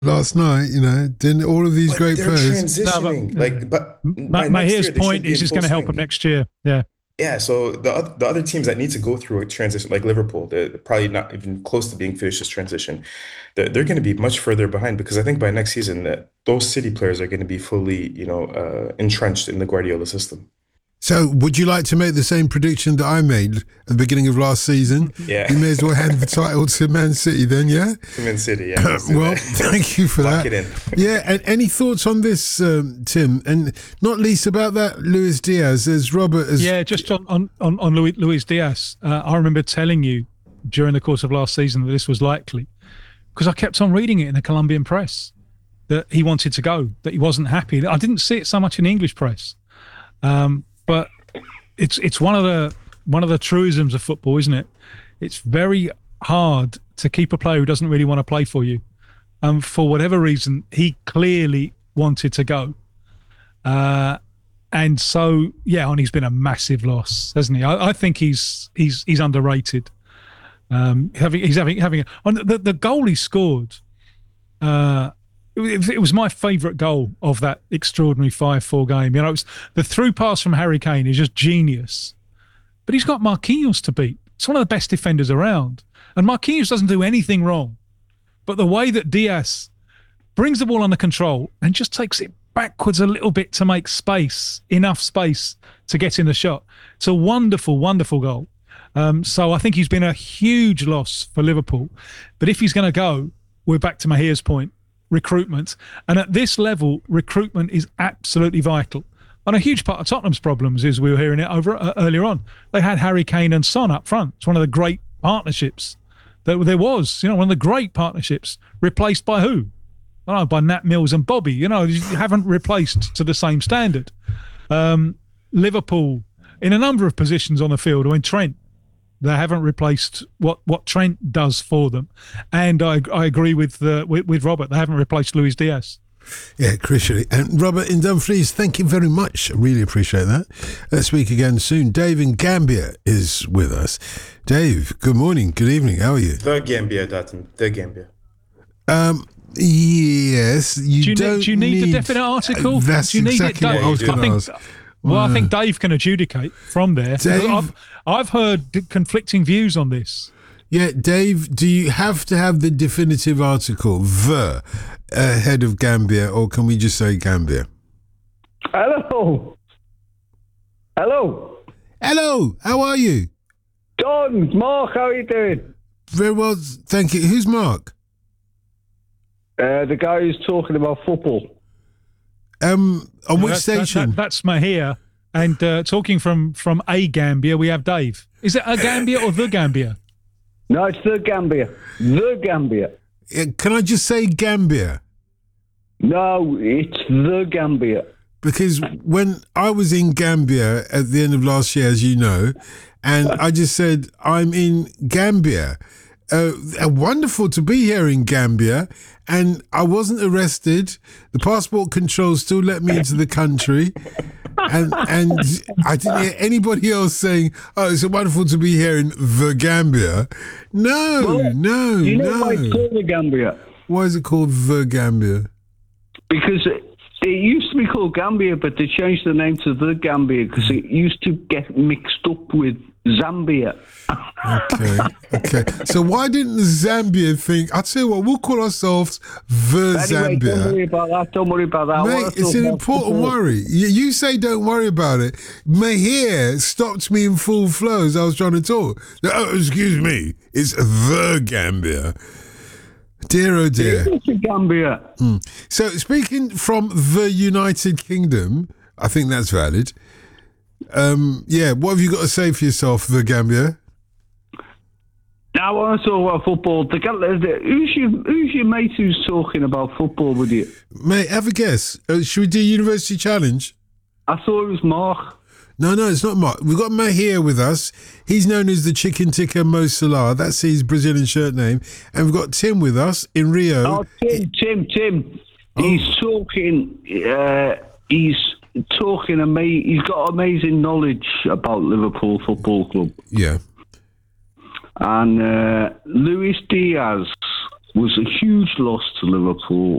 last night. Didn't all of these But great they're players? transitioning. But by next Mahir's year, they point should be is in it's full going to help swing. them next year. Yeah. Yeah, so the other teams that need to go through a transition, like Liverpool, they're probably not even close to being finished this transition. They're going to be much further behind because I think by next season that those City players are going to be fully, entrenched in the Guardiola system. So, would you like to make the same prediction that I made at the beginning of last season? Yeah. You may as well hand the title to Man City then, yeah? Man City, yeah. let's do Well, that. thank you for Lock that. it in. Yeah, and any thoughts on this, Tim? And not least about that Luis Diaz, as Robert has... Yeah, just on Luis Diaz. I remember telling you during the course of last season that this was likely because I kept on reading it in the Colombian press that he wanted to go, that he wasn't happy. I didn't see it so much in the English press. But it's one of the truisms of football, isn't it? It's very hard to keep a player who doesn't really want to play for you. For whatever reason, he clearly wanted to go. And so, yeah, and he's been a massive loss, hasn't he? I think he's underrated. He's having on the goal he scored. It was my favourite goal of that extraordinary 5-4 game. It was the through pass from Harry Kane is just genius. But he's got Marquinhos to beat. It's one of the best defenders around. And Marquinhos doesn't do anything wrong. But the way that Diaz brings the ball under control and just takes it backwards a little bit to make space, enough space to get in the shot. It's a wonderful, wonderful goal. So I think he's been a huge loss for Liverpool. But if he's going to go, we're back to Mahir's point. Recruitment, and at this level, recruitment is absolutely vital. And a huge part of Tottenham's problems is we were hearing it over earlier on. They had Harry Kane and Son up front. It's one of the great partnerships that there was. One of the great partnerships. Replaced by who? I don't know, by Nat Mills and Bobby. You haven't replaced to the same standard. Liverpool in a number of positions on the field. Trent. They haven't replaced what Trent does for them, and I agree with Robert. They haven't replaced Luis Diaz. Yeah, crucially. And Robert in Dumfries, thank you very much. I really appreciate that. Let's speak again soon. Dave in Gambia is with us. Dave, good morning, good evening. How are you? The Gambia, Dutton. The Gambia. Yes. Do you need the definite article? That's do you need exactly it? what I was going to ask. Well, I think Dave can adjudicate from there. Dave, I've heard conflicting views on this. Yeah, Dave, do you have to have the definitive article, the head of Gambia, or can we just say Gambia? Hello. Hello. Hello, how are you? Don, Mark, how are you doing? Very well, thank you. Who's Mark? The guy who's talking about football. On which station? That's Mahir. And talking from a Gambia, we have Dave. Is it a Gambia or the Gambia? No, it's the Gambia. The Gambia. Can I just say Gambia? No, it's the Gambia. Because when I was in Gambia at the end of last year, as you know, and I just said, I'm in Gambia. Wonderful to be here in Gambia, and I wasn't arrested. The passport control still let me into the country, and I didn't hear anybody else saying, "Oh, it's wonderful to be here in the Gambia." No. You know why it's called the Gambia? Why is it called the Gambia? Because it used to be called Gambia, but they changed the name to the Gambia because it used to get mixed up with Zambia. Okay. So why didn't Zambia think, I'll tell you what, we'll call ourselves the Anyway, Zambia. Don't worry about that. Mate, it's an important worry. You say don't worry about it. Mahir stopped me in full flow as I was trying to talk. Oh, excuse me. It's the Gambia. Dear, oh dear. It's the Gambia. So speaking from the United Kingdom, I think that's valid. What have you got to say for yourself, the Gambia? Now I want to talk about football. Who's your mate who's talking about football with you? Mate, have a guess. Should we do University Challenge? I thought it was Mark. No, it's not Mark. We've got Mahir with us. He's known as the Chicken Tikka Mo Salah. That's his Brazilian shirt name. And we've got Tim with us in Rio. Oh, Tim. He's talking. He's got amazing knowledge about Liverpool Football Club. Yeah. And Luis Diaz was a huge loss to Liverpool.